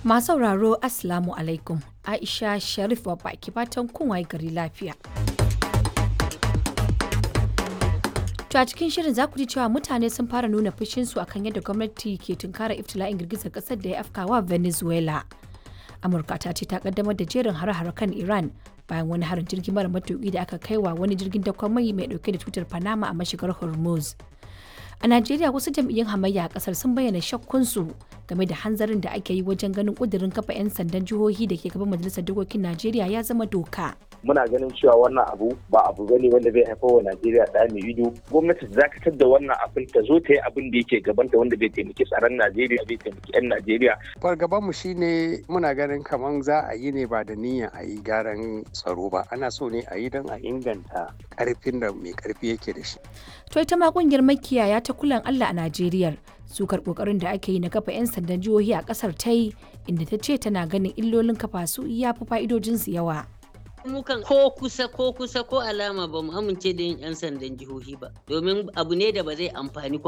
Masu sauraro Assalamu alaikum. Aisha Sharif babba ki fatan kun waye gari lafiya. To a cikin shirin za ku ji cewa mutane sun fara nuna fushinsu akan yadda gwamnati ke tunkara iftila'in girgizar kasar da ya afkawa Venezuela. Amurka ta ce ta kaddamar da jerin hare-hare kan Iran bayan wani harin jirgin mara matuƙi da aka kai wa wani jirgin dakon mai dauke da tutar Panama a mashigar Hormuz. A Najeriya wasu jam'iyyun hamayya a kasar sun bayyana shakkunsu game da hanzarin da ake yi wajen ganin kudirin kafa 'yan sandan jihohi da ke gaban majalisar dokokin Najeriya ya zama doka. Muna ganin cewa wannan abu ba abu bane wanda zai haifar wa Najeriya da mai ido. Gwamnati ta dakatar da wannan abin ta zo ta yi abin da yake gabanta wanda zai taimaki tsaron Najeriya zai taimaki 'yan Najeriya. Fargaban mu shine muna ganin kaman za a yi ne ba da niyyar a yi gyaran tsaro ba. Ana so ne a yi don a inganta karfin da mai karfi yake da shi. To ita ma kungiyar makiyaya ta kulan Allah a Najeriya sukar kokarin da ake yi na kafa 'yan sandan jihohi a kasar ta yi inda ta ce tana ganin illolin kafa su ya fi fa'idojinsu yawa. Mukan ko kusa ko alama ba mu amince da yin 'yan sandan jihohi ba domin abu ne da ba zai amfani